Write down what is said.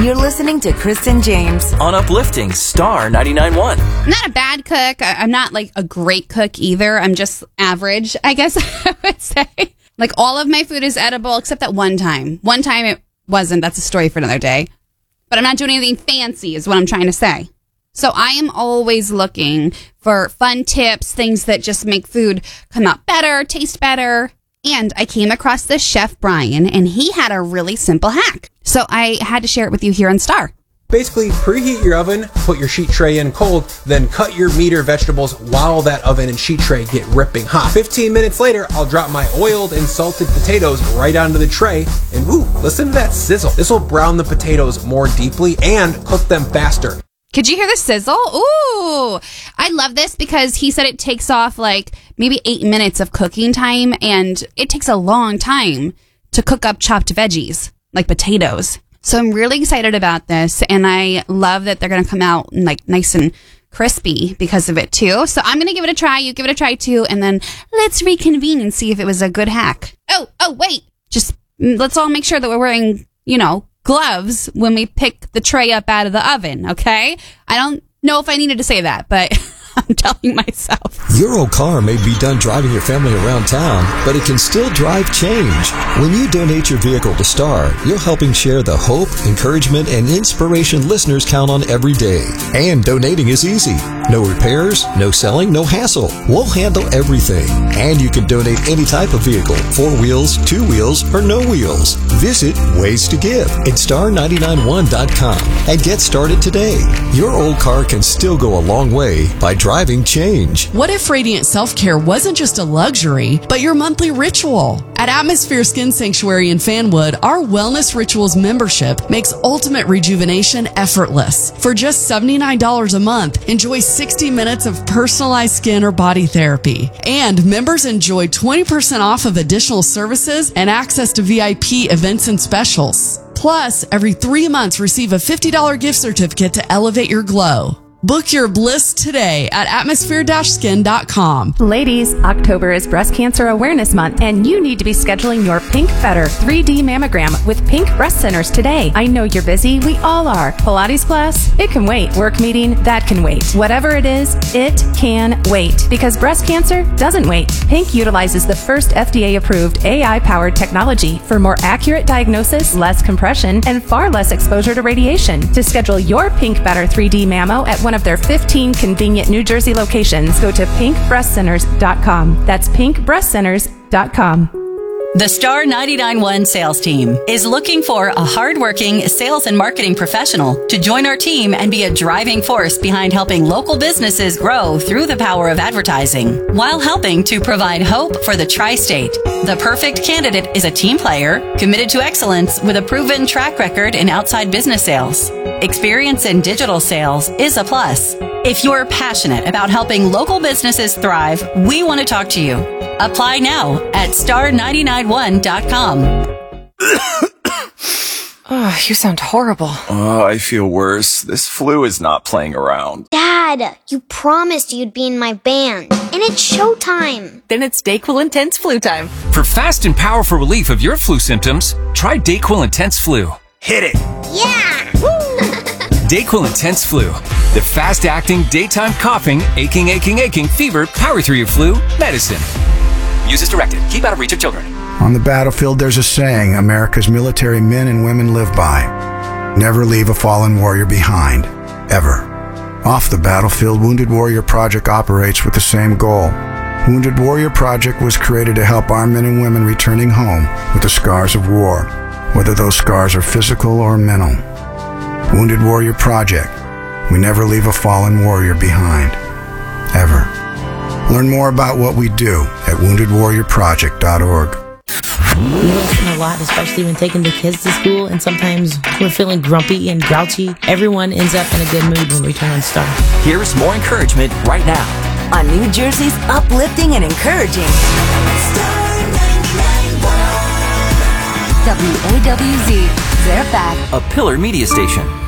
You're listening to Kristen James on Uplifting Star 99.1. I'm not a bad cook. I'm not like a great cook either. I'm just average, I guess I would say. Like all of my food is edible except that one time. One time it wasn't. That's a story for another day. But I'm not doing anything fancy is what I'm trying to say. So I am always looking for fun tips, things that just make food come out better, taste better. And I came across this chef, Brian, and he had a really simple hack. So I had to share it with you here on Star. Basically, preheat your oven, put your sheet tray in cold, then cut your meat or vegetables while that oven and sheet tray get ripping hot. 15 minutes later, I'll drop my oiled and salted potatoes right onto the tray, and woo, listen to that sizzle. This will brown the potatoes more deeply and cook them faster. Could you hear the sizzle? Ooh, I love this because he said it takes off like maybe 8 minutes of cooking time, and it takes a long time to cook up chopped veggies like potatoes. So I'm really excited about this, and I love that they're going to come out like nice and crispy because of it too. So I'm going to give it a try. You give it a try too, and then let's reconvene and see if it was a good hack. Oh, wait. Just let's all make sure that we're wearing, gloves when we pick the tray up out of the oven, okay? I don't know if I needed to say that, but I'm telling myself. Your old car may be done driving your family around town, but it can still drive change. When you donate your vehicle to Star, you're helping share the hope, encouragement, and inspiration listeners count on every day. And donating is easy. No repairs, no selling, no hassle. We'll handle everything. And you can donate any type of vehicle, 4 wheels, 2 wheels, or no wheels. Visit Ways to Give at star991.com and get started today. Your old car can still go a long way by driving change. What if Radiant Self-Care wasn't just a luxury, but your monthly ritual? At Atmosphere Skin Sanctuary in Fanwood, our Wellness Rituals membership makes ultimate rejuvenation effortless. For just $79 a month, enjoy 60 minutes of personalized skin or body therapy. And members enjoy 20% off of additional services and access to VIP events and specials. Plus, every 3 months, receive a $50 gift certificate to elevate your glow. Book your bliss today at atmosphere-skin.com. Ladies, October is Breast Cancer Awareness Month, and you need to be scheduling your Pink Better 3D mammogram with Pink Breast Centers today. I know you're busy. We all are. Pilates class? It can wait. Work meeting? That can wait. Whatever it is, it can wait. Because breast cancer doesn't wait. Pink utilizes the first FDA-approved AI-powered technology for more accurate diagnosis, less compression, and far less exposure to radiation. To schedule your Pink Better 3D mammo at one of their 15 convenient New Jersey locations, go to pinkbreastcenters.com. That's pinkbreastcenters.com. The Star 99.1 sales team is looking for a hardworking sales and marketing professional to join our team and be a driving force behind helping local businesses grow through the power of advertising, while helping to provide hope for the tri-state. The perfect candidate is a team player, committed to excellence with a proven track record in outside business sales. Experience in digital sales is a plus. If you're passionate about helping local businesses thrive, we want to talk to you. Apply now at star991.com. Oh, you sound horrible. Oh, I feel worse. This flu is not playing around. Dad, you promised you'd be in my band. And it's showtime. Then it's DayQuil Intense Flu time. For fast and powerful relief of your flu symptoms, try DayQuil Intense Flu. Hit it. Yeah! DayQuil Intense Flu. The fast-acting, daytime coughing, aching, fever, power through your flu medicine. Use as directed. Keep out of reach of children. On the battlefield, there's a saying America's military men and women live by. Never leave a fallen warrior behind. Ever. Off the battlefield, Wounded Warrior Project operates with the same goal. Wounded Warrior Project was created to help our men and women returning home with the scars of war, whether those scars are physical or mental. Wounded Warrior Project. We never leave a fallen warrior behind. Ever. Learn more about what we do at woundedwarriorproject.org. We listen a lot, especially when taking the kids to school, and sometimes we're feeling grumpy and grouchy. Everyone ends up in a good mood when we turn on Star. Here's more encouragement right now on New Jersey's uplifting and encouraging WAWZ, Fairfax, a Pillar Media station.